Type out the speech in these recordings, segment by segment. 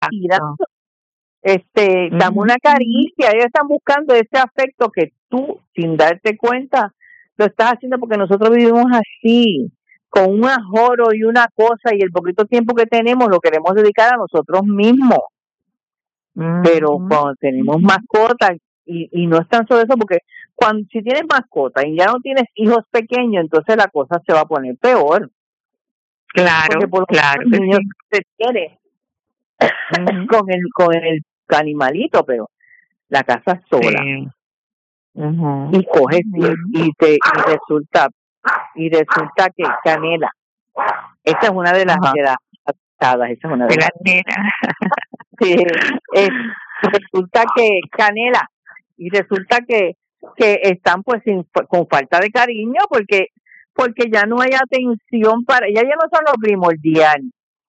tirando. Dame una caricia. Ellos están buscando ese afecto que tú, sin darte cuenta, lo estás haciendo porque nosotros vivimos así, con un ajoro y una cosa, y el poquito tiempo que tenemos lo queremos dedicar a nosotros mismos. Pero cuando tenemos mascotas, y no es tan solo eso, porque si tienes mascotas y ya no tienes hijos pequeños, entonces la cosa se va a poner peor. Claro, porque por claro. Los niños se quiere con el animalito, pero la casa sola. Sí. Y coges y resulta que Canela, esa es una de las afectadas, esa es una de las nenas. Sí, resulta que Canela, y resulta que están pues con falta de cariño porque ya no hay atención para ella, ya no son lo primordial.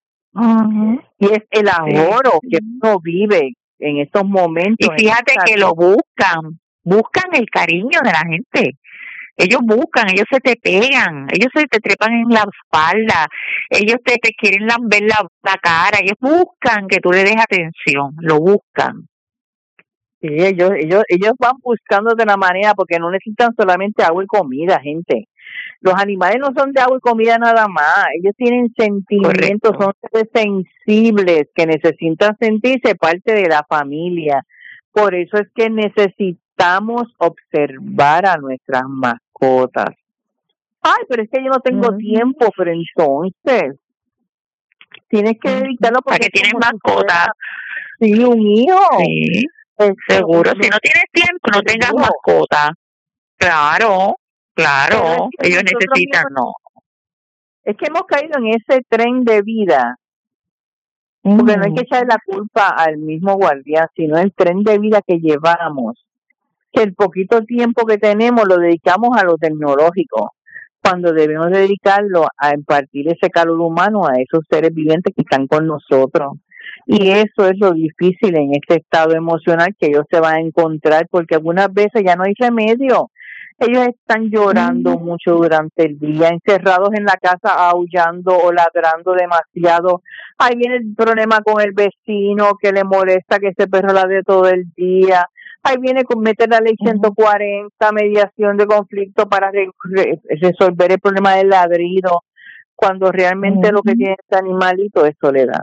Y es el ahorro que uno vive en estos momentos. Y fíjate que lo buscan el cariño de la gente. Ellos ellos se te pegan, ellos se te trepan en la espalda, ellos te quieren lamber la cara, ellos buscan que tú le des atención, lo buscan. Sí, ellos van buscando de la manera, porque no necesitan solamente agua y comida, gente. Los animales no son de agua y comida nada más, ellos tienen sentimientos, son seres sensibles que necesitan sentirse parte de la familia. Por eso es que necesitamos observar a nuestras mascotas. Ay, pero es que yo no tengo tiempo, pero entonces tienes que dedicarlo porque tienes mascotas. Sí, un hijo. Sí. Seguro, si no tienes tiempo, no tengas mascota. Claro, ellos necesitan, no. Es que hemos caído en ese tren de vida, porque no hay que echar la culpa al mismo guardián, sino el tren de vida que llevamos, que el poquito tiempo que tenemos lo dedicamos a lo tecnológico, cuando debemos dedicarlo a impartir ese calor humano a esos seres vivientes que están con nosotros. Y eso es lo difícil en este estado emocional que ellos se van a encontrar, porque algunas veces ya no hay remedio. Ellos están llorando mucho durante el día, encerrados en la casa, aullando o ladrando demasiado. Ahí viene el problema con el vecino que le molesta que ese perro ladre todo el día. Ahí viene con meter la ley 140, mediación de conflicto para resolver el problema del ladrido, cuando realmente lo que tiene este animalito es soledad.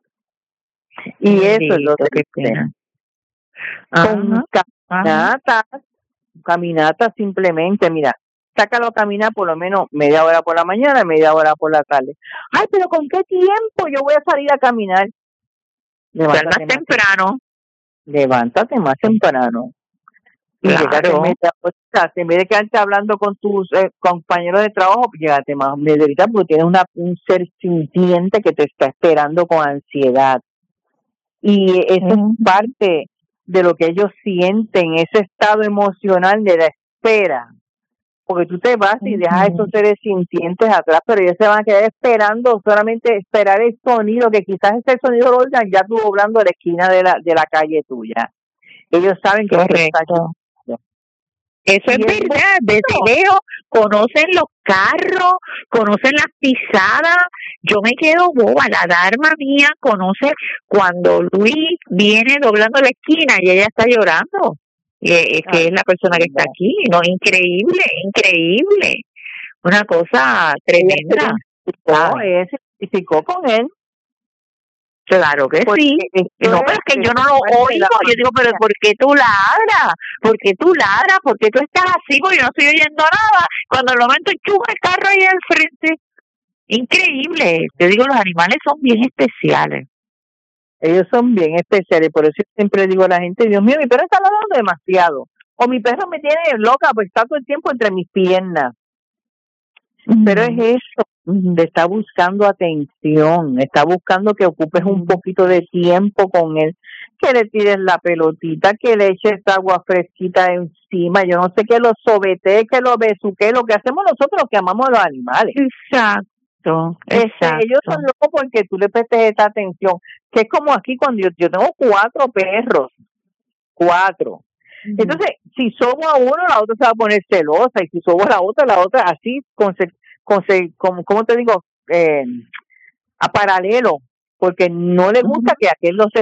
Y eso es lo que tienen. Con caminatas simplemente, mira, sácalo a caminar por lo menos media hora por la mañana y media hora por la tarde. Ay, pero ¿con qué tiempo yo voy a salir a caminar? Levántate más temprano. Levántate más temprano. Claro. Y en vez de quedarte hablando con tus compañeros de trabajo, llégate más mediodía porque tienes un ser sintiente que te está esperando con ansiedad. Y eso es parte de lo que ellos sienten, ese estado emocional de la espera. Porque tú te vas y dejas a esos seres sintientes atrás, pero ellos se van a quedar esperando, solamente esperar el sonido, que quizás ese sonido lo oigan ya tú doblando la esquina de la calle tuya. Ellos saben que eso es verdad, desde lejos conocen los carros, conocen las pisadas. Yo me quedo boba, la Dharma mía conoce cuando Luis viene doblando la esquina y ella está llorando, que es la persona que está aquí. No, increíble, una cosa tremenda. Ella se identificó con él. Claro que sí. No, pero es que yo no lo oigo. Yo digo, pero ¿por qué tú ladras? ¿Por qué tú ladras? ¿Por qué tú estás así? Porque yo no estoy oyendo nada. Cuando al momento chupa el carro ahí al frente. Increíble. Te digo, los animales son bien especiales. Ellos son bien especiales. Por eso siempre digo a la gente, Dios mío, mi perro está ladrando demasiado. O mi perro me tiene loca, pues está todo el tiempo entre mis piernas. Pero es eso, está buscando atención, está buscando que ocupes un poquito de tiempo con él, que le tires la pelotita, que le eches agua fresquita encima, yo no sé, que lo sobetees, que lo besuques, lo que hacemos nosotros los que amamos a los animales. Exacto. Ellos son locos porque tú le prestes esta atención, que es como aquí cuando yo tengo 4 perros, 4. Entonces, si sobo a uno, la otra se va a poner celosa, y si sobo a la otra, así, ¿cómo te digo? A paralelo, porque no le gusta que aquel lo se